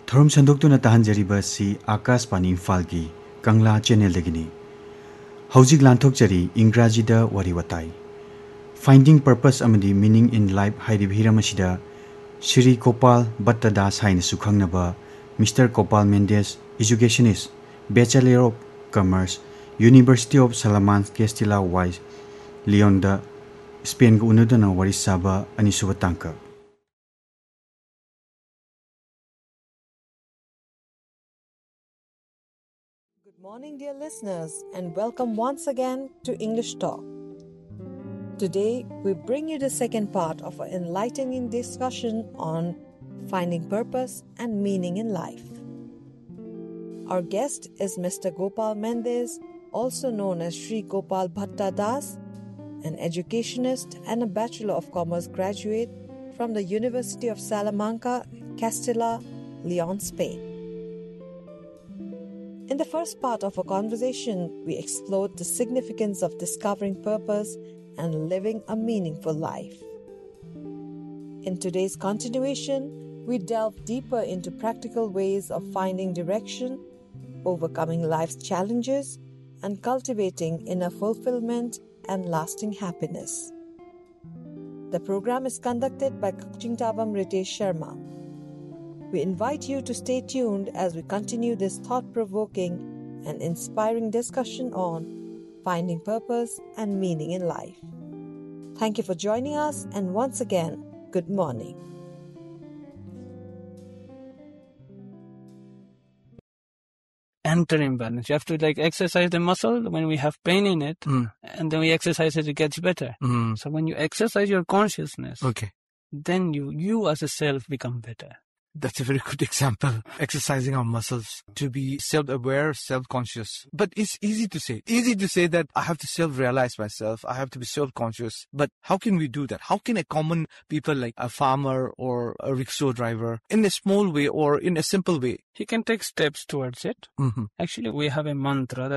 Thorum Sandoktu na tahanjariba si Akas Pani Falgi, Kangla Channel Degini. Haujik Lantok Jari, Ingrajida Wariwatai. Finding Purpose Amadi Meaning in Life Hairib Hiramashida, Shri Gopal Bhatta Das Haina Sukhangnaba, Mr. Gopal Mendes, Educationist, Bachelor of Commerce, University of Salaman Castilla Wise, Leon da Spain Unudana Warisaba Anisubatanka. Good morning, dear listeners, and welcome once again to English Talk. Today, we bring you the second part of our enlightening discussion on finding purpose and meaning in life. Our guest is Mr. Gopal Mendes, also known as Shri Gopal Bhatta Das, an educationist and a Bachelor of Commerce graduate from the University of Salamanca, Castilla, Leon, Spain. In the first part of our conversation, we explored the significance of discovering purpose and living a meaningful life. In today's continuation, we delve deeper into practical ways of finding direction, overcoming life's challenges, and cultivating inner fulfillment and lasting happiness. The program is conducted by Kachingtabam Ritesh Sharma. We invite you to stay tuned as we continue this thought-provoking and inspiring discussion on finding purpose and meaning in life. Thank you for joining us, and once again, good morning. Enter imbalance. You have to exercise the muscle when we have pain in it, and then we exercise it gets better. So when you exercise your consciousness, then you as a self become better. That's a very good example. Exercising our muscles to be self-aware, self-conscious. But it's easy to say. Easy to say that I have to self-realize myself. I have to be self-conscious. But how can we do that? How can a common people like a farmer or a rickshaw driver, in a small way or in a simple way, He can take steps towards it. Actually, we have a mantra that